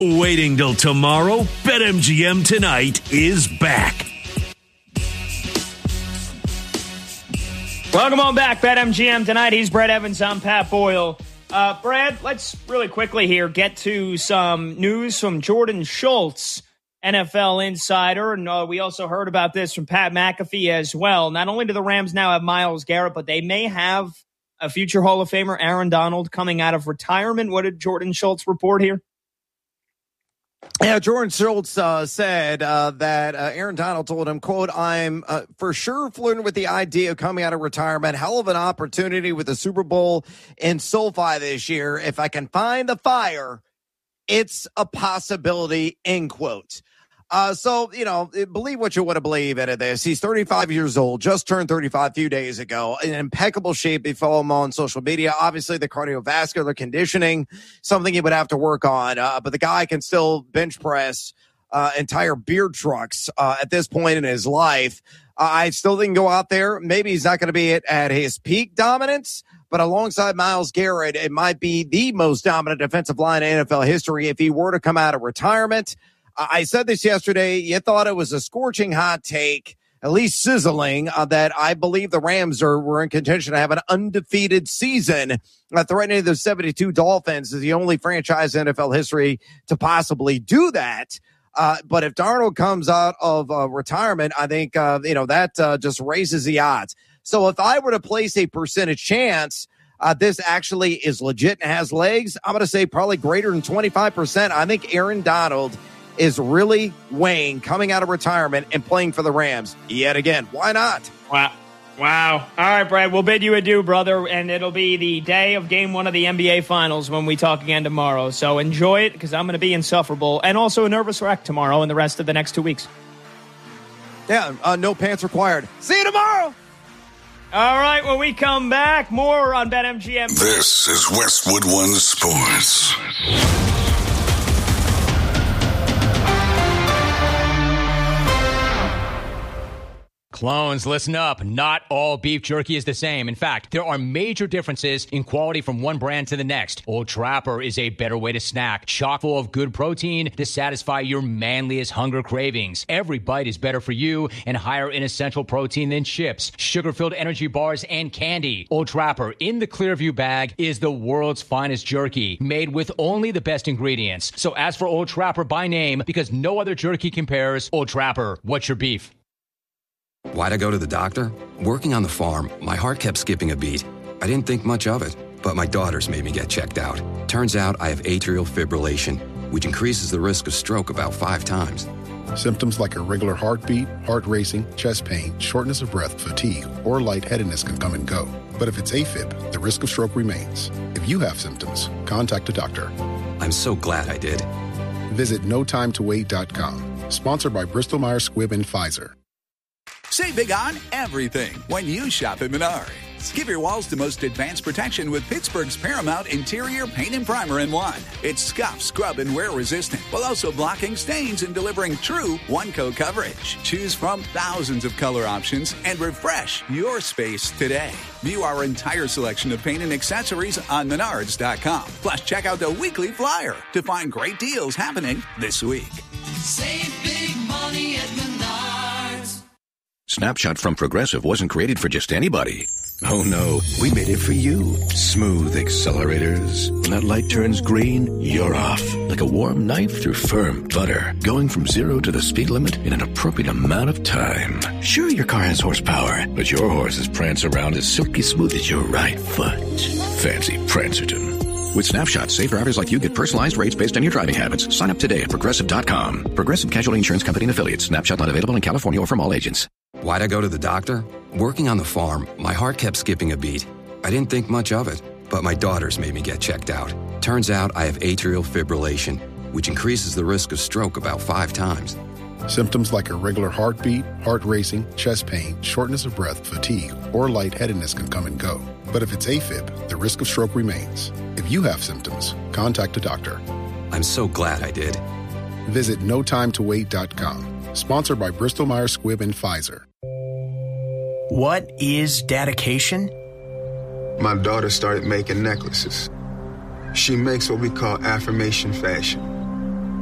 Waiting till tomorrow? BetMGM Tonight is back. Welcome on back, BetMGM Tonight. He's Brett Evans. I'm Pat Boyle. Brad, let's really quickly here get to some news from Jordan Schultz, NFL insider. And we also heard about this from Pat McAfee as well. Not only do the Rams now have Myles Garrett, but they may have a future Hall of Famer, Aaron Donald, coming out of retirement. What did Jordan Schultz report here? Yeah, Jordan Schultz said that Aaron Donald told him, quote, I'm for sure flirting with the idea of coming out of retirement. Hell of an opportunity with the Super Bowl in SoFi this year. If I can find the fire, it's a possibility, end quote. So, believe what you want to believe in this. He's 35 years old, just turned 35 a few days ago, in impeccable shape. If you follow him on social media, obviously the cardiovascular conditioning, something he would have to work on. But the guy can still bench press entire beer trucks at this point in his life. I still think go out there. Maybe he's not going to be at his peak dominance, but alongside Myles Garrett, it might be the most dominant defensive line in NFL history if he were to come out of retirement. I said this yesterday. You thought it was a scorching hot take, at least sizzling, that I believe the Rams were in contention to have an undefeated season. Threatening the 72 Dolphins is the only franchise in NFL history to possibly do that. But if Darnold comes out of retirement, I think, that just raises the odds. So if I were to place a percentage chance, this actually is legit and has legs, I'm going to say probably greater than 25%. I think Aaron Donald is really weighing coming out of retirement and playing for the Rams yet again. Why not? Wow. All right, Brad, we'll bid you adieu, brother, and it'll be the day of Game 1 of the NBA Finals when we talk again tomorrow. So enjoy it, because I'm going to be insufferable, and also a nervous wreck tomorrow and the rest of the next 2 weeks. Yeah, no pants required. See you tomorrow. All right, when we come back, more on BetMGM. This is Westwood One Sports. Clones, listen up. Not all beef jerky is the same. In fact, there are major differences in quality from one brand to the next. Old Trapper is a better way to snack, chock full of good protein to satisfy your manliest hunger cravings. Every bite is better for you and higher in essential protein than chips, sugar-filled energy bars, and candy. Old Trapper in the Clearview bag is the world's finest jerky, made with only the best ingredients. So ask for Old Trapper by name, because no other jerky compares. Old Trapper, what's your beef? Why'd I go to the doctor? Working on the farm, my heart kept skipping a beat. I didn't think much of it, but my daughters made me get checked out. Turns out I have atrial fibrillation, which increases the risk of stroke about 5 times. Symptoms like irregular heartbeat, heart racing, chest pain, shortness of breath, fatigue, or lightheadedness can come and go. But if it's AFib, the risk of stroke remains. If you have symptoms, contact a doctor. I'm so glad I did. Visit notimetowait.com. Sponsored by Bristol Myers Squibb and Pfizer. Save big on everything when you shop at Menards. Give your walls the most advanced protection with Pittsburgh's Paramount Interior Paint and Primer in one. It's scuff, scrub, and wear resistant, while also blocking stains and delivering true one-coat coverage. Choose from thousands of color options and refresh your space today. View our entire selection of paint and accessories on Menards.com. Plus, check out the weekly flyer to find great deals happening this week. Save big money at Menards. Snapshot from Progressive wasn't created for just anybody. Oh no, we made it for you. Smooth accelerators. When that light turns green, you're off. Like a warm knife through firm butter. Going from 0 to the speed limit in an appropriate amount of time. Sure, your car has horsepower, but your horses prance around as silky smooth as your right foot. Fancy Prancerton. With Snapshot, safe drivers like you get personalized rates based on your driving habits. Sign up today at Progressive.com. Progressive Casualty Insurance Company and Affiliates. Snapshot not available in California or from all agents. Why'd I go to the doctor? Working on the farm, my heart kept skipping a beat. I didn't think much of it, but my daughters made me get checked out. Turns out I have atrial fibrillation, which increases the risk of stroke about 5 times. Symptoms like irregular heartbeat, heart racing, chest pain, shortness of breath, fatigue, or lightheadedness can come and go. But if it's AFib, the risk of stroke remains. If you have symptoms, contact a doctor. I'm so glad I did. Visit notimetowait.com. Sponsored by Bristol Myers Squibb and Pfizer. What is dedication? My daughter started making necklaces. She makes what we call affirmation fashion.